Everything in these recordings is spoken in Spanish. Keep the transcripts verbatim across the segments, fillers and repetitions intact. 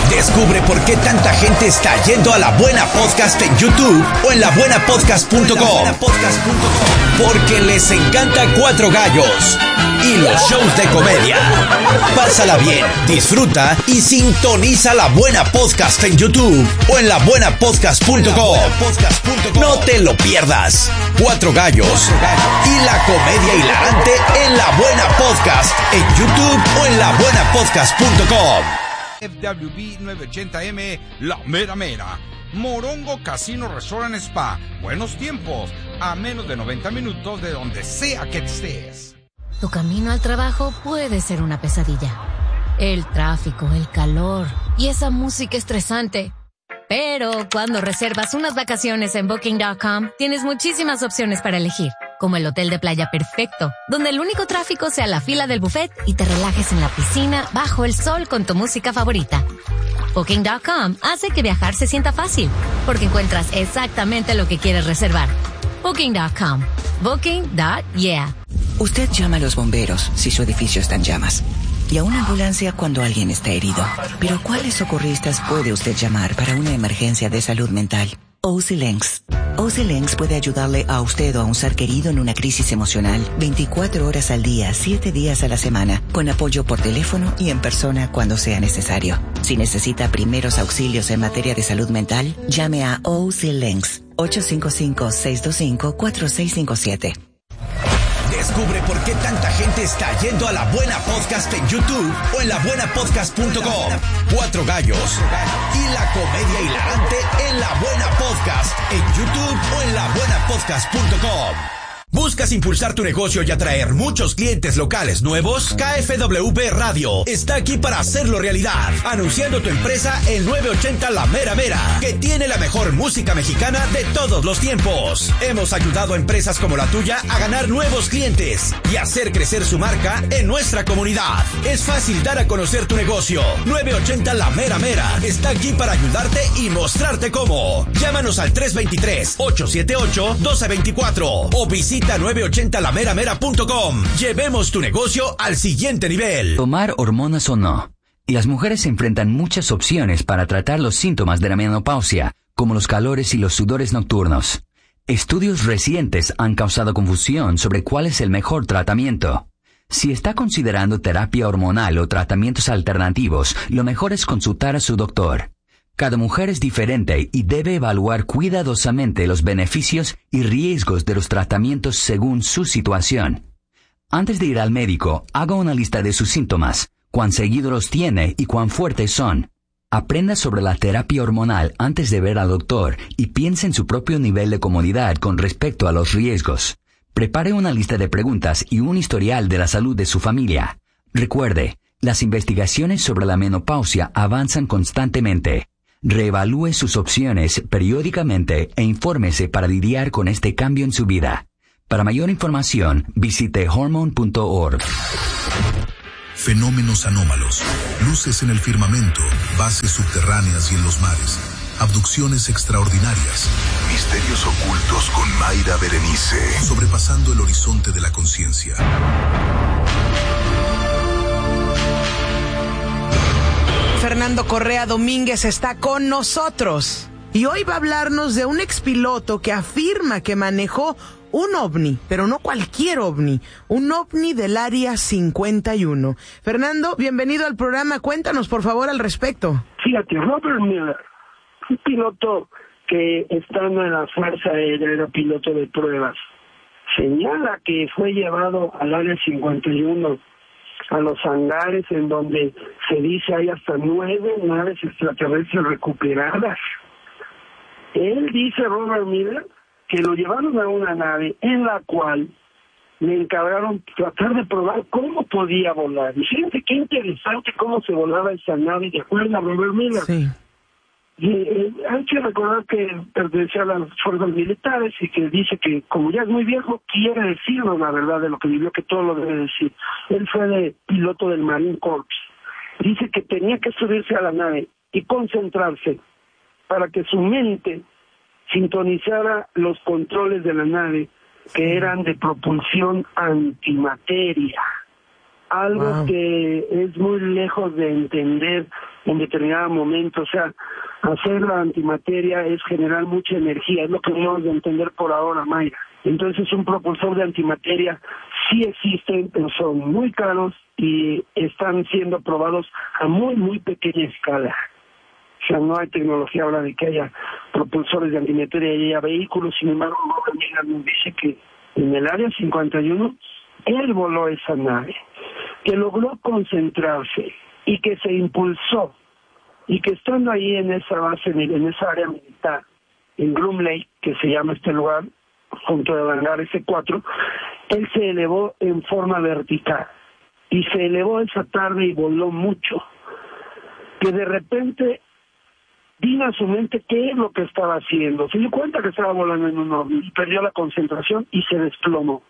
Descubre por qué tanta gente está yendo a La Buena Podcast en YouTube o en la buena podcast punto com. Porque les encanta Cuatro Gallos y los shows de comedia. Pásala bien, disfruta y sintoniza La Buena Podcast en YouTube o en la buena podcast punto com. No te lo pierdas. Cuatro Gallos y la comedia hilarante en La Buena Podcast en YouTube o en la buena podcast punto com. F W B novecientos ochenta M, La Mera Mera. Morongo Casino Resort and Spa. Buenos tiempos, a menos de noventa minutos de donde sea que estés. Tu camino al trabajo puede ser una pesadilla. El tráfico, el calor y esa música estresante. Pero cuando reservas unas vacaciones en Booking punto com, tienes muchísimas opciones para elegir. Como el hotel de playa perfecto, donde el único tráfico sea la fila del buffet y te relajes en la piscina bajo el sol con tu música favorita. Booking punto com hace que viajar se sienta fácil, porque encuentras exactamente lo que quieres reservar. Booking punto com. Booking punto yeah. Usted llama a los bomberos si su edificio está en llamas. Y a una ambulancia cuando alguien está herido. Pero ¿cuáles socorristas puede usted llamar para una emergencia de salud mental? O C Links. O C Links puede ayudarle a usted o a un ser querido en una crisis emocional veinticuatro horas al día, siete días a la semana, con apoyo por teléfono y en persona cuando sea necesario. Si necesita primeros auxilios en materia de salud mental, llame a O C Links ocho cinco cinco, seis dos cinco, cuatro seis cinco siete. Descubre por qué tanta gente está yendo a La Buena Podcast en YouTube o en la buena podcast punto com. Cuatro Gallos y la comedia hilarante en La Buena Podcast en YouTube o en la buena podcast punto com. ¿Buscas impulsar tu negocio y atraer muchos clientes locales nuevos? K F W B Radio está aquí para hacerlo realidad. Anunciando tu empresa en novecientos ochenta La Mera Mera, que tiene la mejor música mexicana de todos los tiempos. Hemos ayudado a empresas como la tuya a ganar nuevos clientes y hacer crecer su marca en nuestra comunidad. Es fácil dar a conocer tu negocio. novecientos ochenta La Mera Mera está aquí para ayudarte y mostrarte cómo. Llámanos al tres dos tres, ocho siete ocho, uno dos dos cuatro o visita novecientos ochenta la mera mera punto com. Llevemos tu negocio al siguiente nivel. Tomar hormonas o no. Y las mujeres se enfrentan muchas opciones para tratar los síntomas de la menopausia, como los calores y los sudores nocturnos. Estudios recientes han causado confusión sobre cuál es el mejor tratamiento. Si está considerando terapia hormonal o tratamientos alternativos, lo mejor es consultar a su doctor. Cada mujer es diferente y debe evaluar cuidadosamente los beneficios y riesgos de los tratamientos según su situación. Antes de ir al médico, haga una lista de sus síntomas, cuán seguido los tiene y cuán fuertes son. Aprenda sobre la terapia hormonal antes de ver al doctor y piense en su propio nivel de comodidad con respecto a los riesgos. Prepare una lista de preguntas y un historial de la salud de su familia. Recuerde, las investigaciones sobre la menopausia avanzan constantemente. Reevalúe sus opciones periódicamente e infórmese para lidiar con este cambio en su vida. Para mayor información, visite hormone punto org. Fenómenos anómalos, luces en el firmamento, bases subterráneas y en los mares, abducciones extraordinarias, misterios ocultos con Mayra Berenice, sobrepasando el horizonte de la conciencia. Fernando Correa Domínguez está con nosotros y hoy va a hablarnos de un expiloto que afirma que manejó un ovni, pero no cualquier ovni, un ovni del Área cincuenta y uno. Fernando, bienvenido al programa, cuéntanos por favor al respecto. Fíjate, Robert Miller, un piloto que estando en la Fuerza Aérea era piloto de pruebas, señala que fue llevado al Área cincuenta y uno, a los hangares en donde se dice hay hasta nueve naves extraterrestres recuperadas. Él dice, Robert Miller, que lo llevaron a una nave en la cual le encargaron tratar de probar cómo podía volar. Y fíjense qué interesante cómo se volaba esa nave, ¿de acuerdo a Robert Miller? Sí. Y, eh, hay que recordar que pertenecía a las fuerzas militares y que dice que como ya es muy viejo quiere decirnos la verdad de lo que vivió, que todo lo debe decir. Él fue de piloto del Marine Corps. Dice que tenía que subirse a la nave y concentrarse para que su mente sintonizara los controles de la nave, que eran de propulsión antimateria. Algo wow. que es muy lejos de entender en determinado momento. O sea, hacer la antimateria es generar mucha energía, es lo que debemos de entender por ahora, Mayra. Entonces, un propulsor de antimateria sí existen, pero son muy caros y están siendo probados a muy, muy pequeña escala. O sea, no hay tecnología ahora de que haya propulsores de antimateria y haya vehículos. Sin embargo, nos dice que en el área cincuenta y uno, él voló esa nave, que logró concentrarse y que se impulsó, y que estando ahí en esa base, en esa área militar, en Groom Lake, que se llama este lugar, junto al hangar ese cuatro, él se elevó en forma vertical, y se elevó esa tarde y voló mucho, que de repente vino a su mente qué es lo que estaba haciendo. Se dio cuenta que estaba volando en un ovni, perdió la concentración y se desplomó.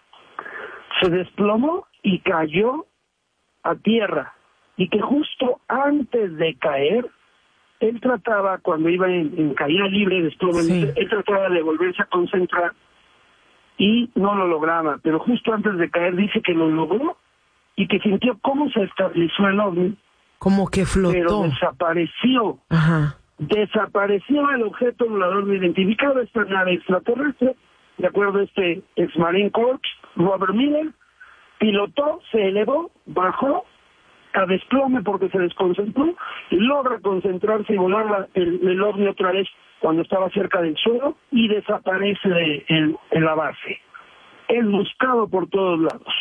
Se desplomó y cayó a tierra, y que justo antes de caer, él trataba, cuando iba en, en caída libre, desplome, sí. él trataba de volverse a concentrar y no lo lograba, pero justo antes de caer dice que lo logró y que sintió cómo se estabilizó el ovni. Como que flotó. Pero desapareció. Ajá. Desapareció el objeto volador no identificado, esta nave extraterrestre, de acuerdo a este ex-Marine Corps, Robert Miller, pilotó, se elevó, bajó a desplome porque se desconcentró, y logra concentrarse y volar la, el, el ovni otra vez cuando estaba cerca del suelo y desaparece de, en, en la base. Es buscado por todos lados.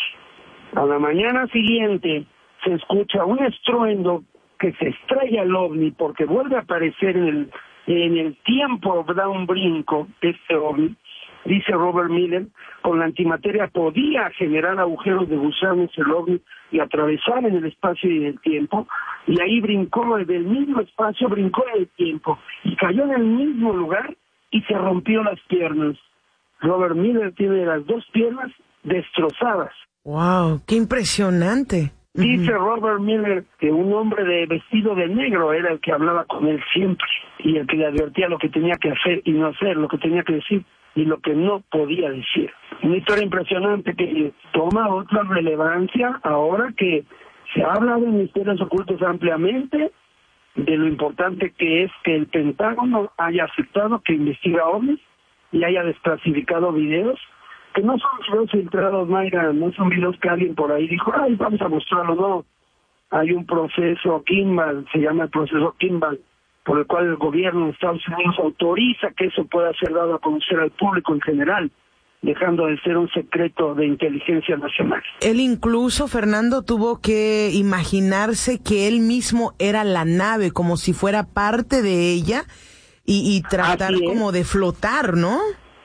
A la mañana siguiente se escucha un estruendo que se estrella el ovni porque vuelve a aparecer en el, en el tiempo, da un brinco este ovni. Dice Robert Miller, con la antimateria podía generar agujeros de gusano en el ovni y atravesar en el espacio y en el tiempo, y ahí brincó del mismo espacio, brincó en el tiempo, y cayó en el mismo lugar y se rompió las piernas. Robert Miller tiene las dos piernas destrozadas. ¡Wow! ¡Qué impresionante! Dice Robert Miller que un hombre de vestido de negro era el que hablaba con él siempre, y el que le advertía lo que tenía que hacer y no hacer, lo que tenía que decir y lo que no podía decir. Una historia impresionante que toma otra relevancia ahora que se ha hablado en misterios ocultos ampliamente, de lo importante que es que el Pentágono haya aceptado que investiga ovnis y haya desclasificado videos, que no son videos filtrados, Mayra, no son videos que alguien por ahí dijo, ay, vamos a mostrarlo, no. Hay un proceso Kimball, se llama el proceso Kimball, por el cual el gobierno de Estados Unidos autoriza que eso pueda ser dado a conocer al público en general, dejando de ser un secreto de inteligencia nacional. Él incluso, Fernando, tuvo que imaginarse que él mismo era la nave, como si fuera parte de ella, y, y tratar como de flotar, ¿no?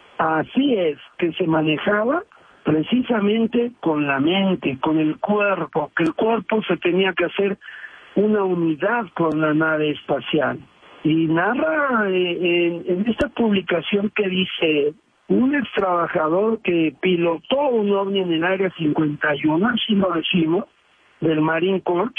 Así es, que se manejaba precisamente con la mente, con el cuerpo, que el cuerpo se tenía que hacer una unidad con la nave espacial. Y narra eh, en, en esta publicación que dice, un ex trabajador que pilotó un ovni en el área cincuenta y uno, así lo decimos, del Marine Corps,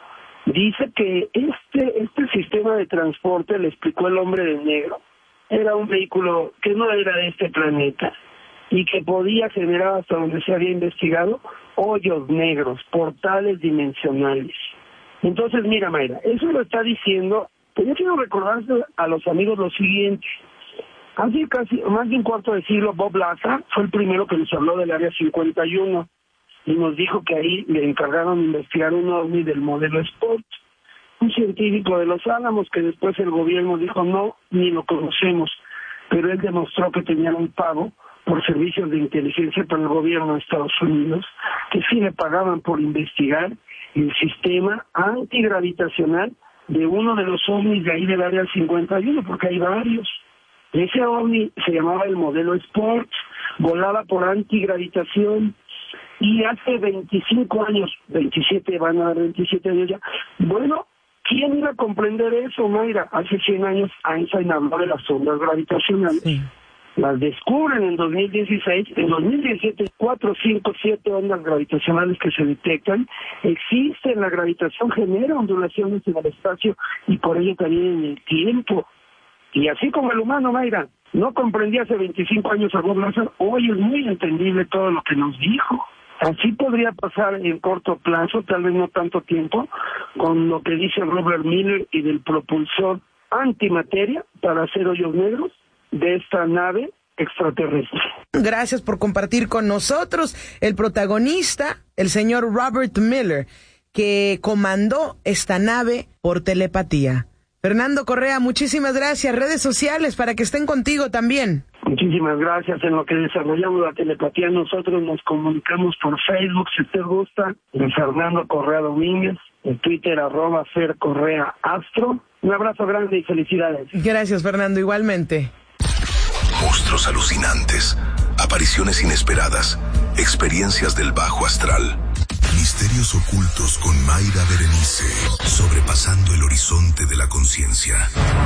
dice que este, este sistema de transporte, le explicó el hombre de negro, era un vehículo que no era de este planeta y que podía generar, hasta donde se había investigado, hoyos negros, portales dimensionales. Entonces, mira, Mayra, eso lo está diciendo, pero yo quiero recordarle a los amigos lo siguiente. Hace casi más de un cuarto de siglo, Bob Lazar fue el primero que nos habló del área cincuenta y uno y nos dijo que ahí le encargaron de investigar un ovni del modelo Sport, un científico de Los Álamos que después el gobierno dijo no, ni lo conocemos, pero él demostró que tenían un pago por servicios de inteligencia para el gobierno de Estados Unidos, que sí le pagaban por investigar el sistema antigravitacional de uno de los ovnis de ahí del área cincuenta y uno, porque hay varios. Ese ovni se llamaba el modelo Sport, volaba por antigravitación, y hace veinticinco años, veintisiete, van a dar veintisiete años ya, bueno, ¿quién iba a comprender eso, Mayra? Hace cien años Einstein habló de las ondas gravitacionales. Sí. Las descubren en dos mil dieciséis, en dos mil diecisiete, cuatro, cinco, siete ondas gravitacionales que se detectan. Existen, la gravitación genera ondulaciones en el espacio y por ello también en el tiempo. Y así como el humano, Mayra, no comprendía hace veinticinco años a Bob Lazar, hoy es muy entendible todo lo que nos dijo. Así podría pasar en corto plazo, tal vez no tanto tiempo, con lo que dice Robert Miller y del propulsor antimateria para hacer hoyos negros de esta nave extraterrestre. Gracias por compartir con nosotros el protagonista, el señor Robert Miller, que comandó esta nave por telepatía. Fernando Correa, muchísimas gracias. Redes sociales para que estén contigo también. Muchísimas gracias. En lo que desarrollamos la telepatía, nosotros nos comunicamos por Facebook, si usted gusta, de Fernando Correa Domínguez, en Twitter, arroba Fer Correa Astro. Un abrazo grande y felicidades. Gracias, Fernando, igualmente. Monstruos alucinantes, apariciones inesperadas, experiencias del bajo astral. Misterios ocultos con Mayra Berenice, sobrepasando el horizonte de la conciencia.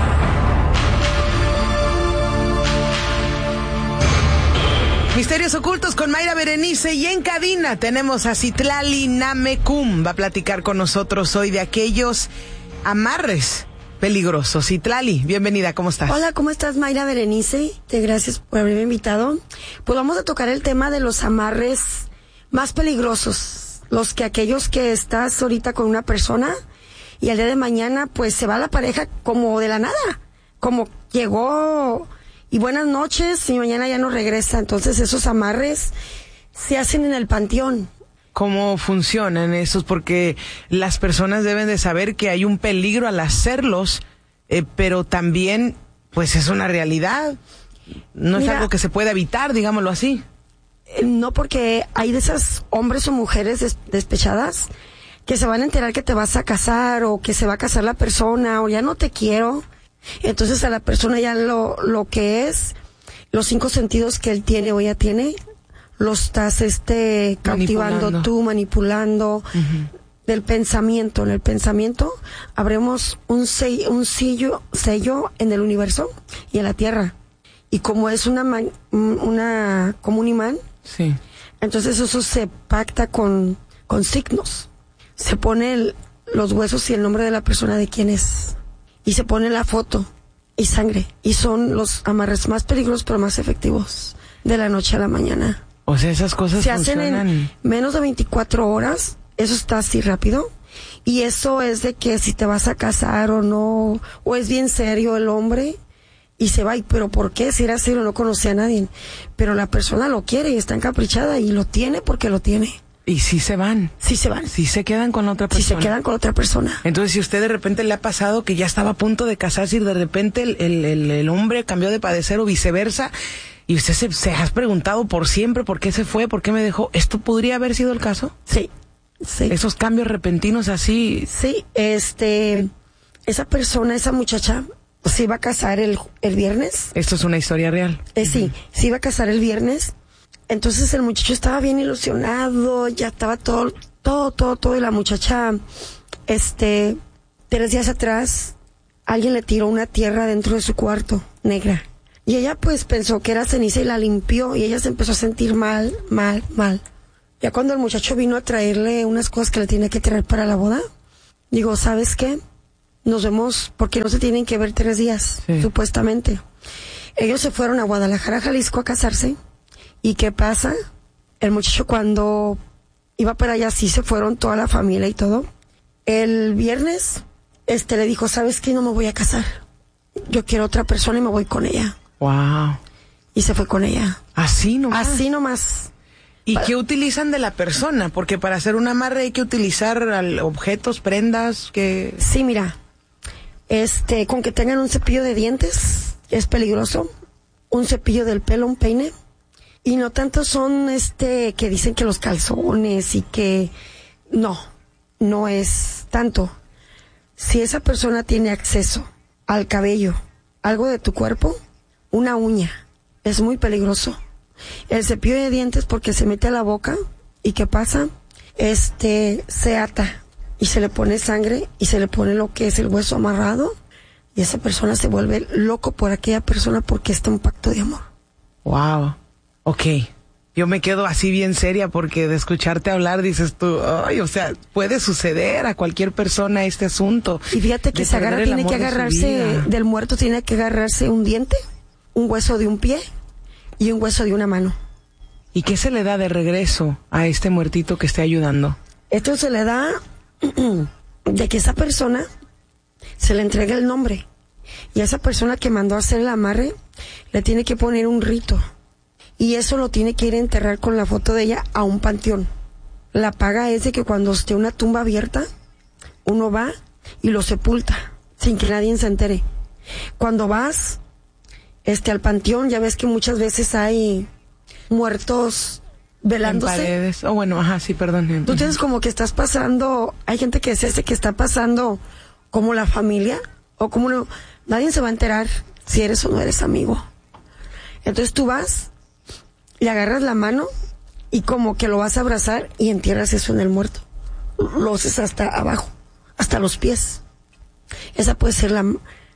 Misterios ocultos con Mayra Berenice, y en cabina tenemos a Citlali Namecum. Va a platicar con nosotros hoy de aquellos amarres peligrosos. Citlali, bienvenida, ¿cómo estás? Hola, ¿cómo estás, Mayra Berenice? Te gracias por haberme invitado. Pues vamos a tocar el tema de los amarres más peligrosos. Los que aquellos que estás ahorita con una persona y al día de mañana pues se va la pareja como de la nada, como llegó y buenas noches y mañana ya no regresa. Entonces esos amarres se hacen en el panteón. ¿Cómo funcionan esos? Porque las personas deben de saber que hay un peligro al hacerlos, eh, pero también pues es una realidad. No es Mira, algo que se pueda evitar, digámoslo así. No, porque hay de esas hombres o mujeres des- despechadas que se van a enterar que te vas a casar o que se va a casar la persona o ya no te quiero. Entonces a la persona ya lo, lo que es, los cinco sentidos que él tiene o ella tiene, lo estás este cautivando Manipulando. tú, manipulando. Uh-huh. Del pensamiento. En el pensamiento habremos un, se- un sello, sello en el universo y en la tierra. Y como es una, man- una como un imán, sí. Entonces eso se pacta con, con signos. Se pone el, los huesos y el nombre de la persona de quién es. Y se pone la foto y sangre. Y son los amarres más peligrosos pero más efectivos de la noche a la mañana. O sea, esas cosas se hacen funcionan en menos de veinticuatro horas. Eso está así rápido. Y eso es de que si te vas a casar o no, o es bien serio el hombre y se va. ¿Pero por qué? Si era serio, no conocía a nadie. Pero la persona lo quiere y está encaprichada y lo tiene porque lo tiene. Y sí se van. Sí se van. Sí se quedan con la otra persona. Sí se quedan con otra persona. Entonces, si usted de repente le ha pasado que ya estaba a punto de casarse y de repente el, el, el, el hombre cambió de padecer o viceversa, y usted se, se ha preguntado por siempre por qué se fue, por qué me dejó, ¿esto podría haber sido el caso? Sí. Sí. Esos cambios repentinos así. Sí, este, esa persona, esa muchacha, se iba a casar el, el viernes. Esto es una historia real. Eh, sí, uh-huh. Se iba a casar el viernes. Entonces el muchacho estaba bien ilusionado, ya estaba todo, todo, todo, todo. Y la muchacha, este, tres días atrás, alguien le tiró una tierra dentro de su cuarto, negra. Y ella pues pensó que era ceniza y la limpió. Y ella se empezó a sentir mal, mal, mal. Ya cuando el muchacho vino a traerle unas cosas que le tenía que traer para la boda, digo, ¿sabes qué? Nos vemos, porque no se tienen que ver tres días, sí. Supuestamente. Ellos se fueron a Guadalajara, Jalisco, a casarse. ¿Y qué pasa? El muchacho cuando iba para allá, sí se fueron toda la familia y todo. El viernes, este, le dijo, ¿sabes qué? No me voy a casar. Yo quiero otra persona y me voy con ella. Wow. Y se fue con ella. Así nomás. Así nomás. ¿Y qué utilizan de la persona? Porque para hacer un amarre hay que utilizar objetos, prendas, que... Sí, mira, este, con que tengan un cepillo de dientes, es peligroso, un cepillo del pelo, un peine, y no tanto son, este, que dicen que los calzones y que... No, no es tanto. Si esa persona tiene acceso al cabello, algo de tu cuerpo, una uña, es muy peligroso. El cepillo de dientes porque se mete a la boca y ¿qué pasa? Este, se ata y se le pone sangre y se le pone lo que es el hueso amarrado y esa persona se vuelve loco por aquella persona porque está un pacto de amor. Wow, ok. Yo me quedo así bien seria porque de escucharte hablar dices tú, ay, o sea, puede suceder a cualquier persona este asunto. Y fíjate que se agarra, tiene que agarrarse de del muerto, tiene que agarrarse un diente, un hueso de un pie y un hueso de una mano. ¿Y qué se le da de regreso a este muertito que esté ayudando? Esto se le da de que esa persona se le entrega el nombre. Y a esa persona que mandó a hacer el amarre le tiene que poner un rito. Y eso lo tiene que ir a enterrar con la foto de ella a un panteón. La paga es de que cuando esté una tumba abierta, uno va y lo sepulta sin que nadie se entere. Cuando vas este al panteón, ya ves que muchas veces hay muertos velándose. En paredes. Oh, bueno, ajá, sí, perdón. Tú tienes como que estás pasando, hay gente que se hace que está pasando como la familia, o como no, nadie se va a enterar si eres o no eres amigo. Entonces tú vas, le agarras la mano y como que lo vas a abrazar y entierras eso en el muerto. Lo haces hasta abajo, hasta los pies. Esa puede ser la,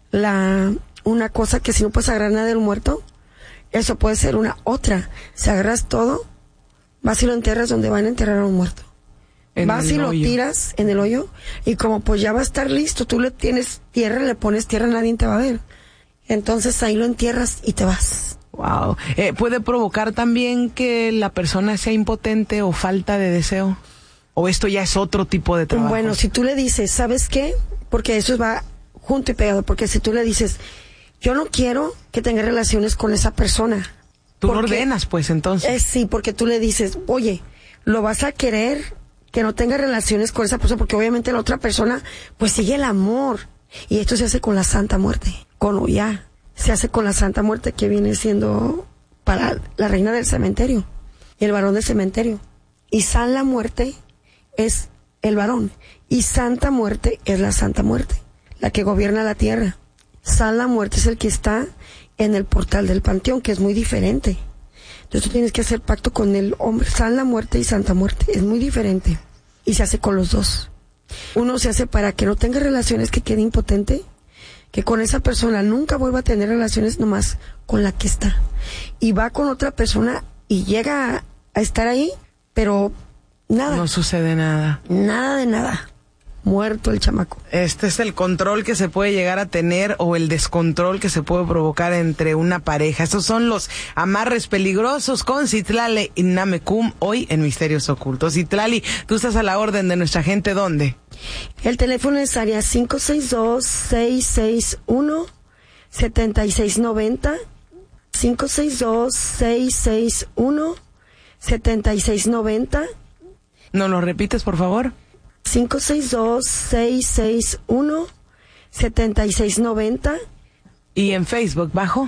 la, una cosa que si no puedes agarrar nada del muerto, eso puede ser una otra. Si agarras todo, vas y lo entierras donde van a enterrar a un muerto. En vas y lo hoyo. Tiras en el hoyo y como pues ya va a estar listo, tú le tienes tierra, le pones tierra, nadie te va a ver. Entonces ahí lo entierras y te vas. Wow. Eh, ¿Puede provocar también que la persona sea impotente o falta de deseo? ¿O esto ya es otro tipo de trabajo? Bueno, si tú le dices, ¿sabes qué? Porque eso va junto y pegado, porque si tú le dices, yo no quiero que tenga relaciones con esa persona. Tú lo ordenas, pues, entonces. Eh, sí, porque tú le dices, oye, lo vas a querer que no tenga relaciones con esa persona, porque obviamente la otra persona, pues sigue el amor. Y esto se hace con la Santa Muerte, con Oya. Se hace con la Santa Muerte, que viene siendo para la reina del cementerio, y el varón del cementerio. Y San la Muerte es el varón, y Santa Muerte es la Santa Muerte, la que gobierna la tierra. San la Muerte es el que está en el portal del panteón, que es muy diferente. Entonces tú tienes que hacer pacto con el hombre, San la Muerte y Santa Muerte, es muy diferente. Y se hace con los dos. Uno se hace para que no tenga relaciones, que quede impotente, que con esa persona nunca vuelva a tener relaciones nomás con la que está. Y va con otra persona y llega a, a estar ahí, pero nada. No sucede nada. Nada de nada. Muerto el chamaco. Este es el control que se puede llegar a tener o el descontrol que se puede provocar entre una pareja. Estos son los amarres peligrosos con Citlali Namecum hoy en Misterios Ocultos. Citlali, tú estás a la orden de nuestra gente, ¿dónde? El teléfono es área cinco seis dos, seis seis uno, siete seis nueve cero. cinco seis dos, seis seis uno, siete seis nueve cero. ¿No lo repites, por favor? cinco seis dos, seis seis uno, siete seis nueve cero. ¿Y en Facebook, bajo?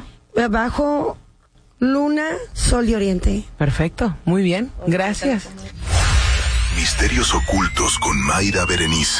Bajo Luna, Sol y Oriente. Perfecto, muy bien, gracias. Misterios Ocultos con Mayra Berenice.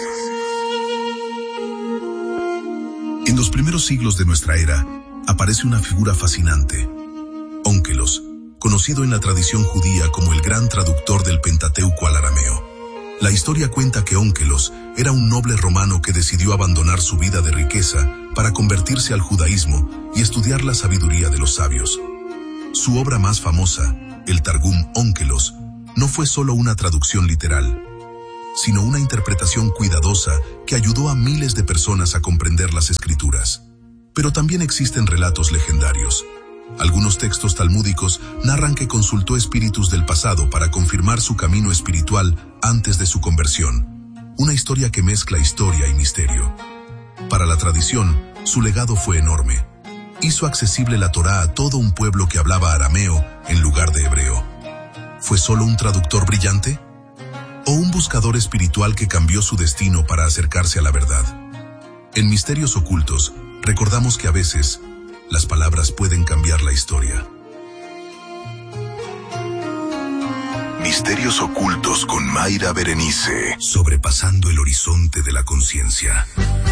En los primeros siglos de nuestra era, aparece una figura fascinante, Ónkelos, conocido en la tradición judía como el gran traductor del Pentateuco al arameo. La historia cuenta que Ónkelos era un noble romano que decidió abandonar su vida de riqueza para convertirse al judaísmo y estudiar la sabiduría de los sabios. Su obra más famosa, el Targum Ónkelos, no fue solo una traducción literal, sino una interpretación cuidadosa que ayudó a miles de personas a comprender las escrituras. Pero también existen relatos legendarios. Algunos textos talmúdicos narran que consultó espíritus del pasado para confirmar su camino espiritual antes de su conversión. Una historia que mezcla historia y misterio. Para la tradición, su legado fue enorme. Hizo accesible la Torá a todo un pueblo que hablaba arameo en lugar de hebreo. ¿Fue solo un traductor brillante? ¿O un buscador espiritual que cambió su destino para acercarse a la verdad? En Misterios Ocultos, recordamos que a veces las palabras pueden cambiar la historia. Misterios Ocultos con Mayra Berenice. Sobrepasando el horizonte de la conciencia.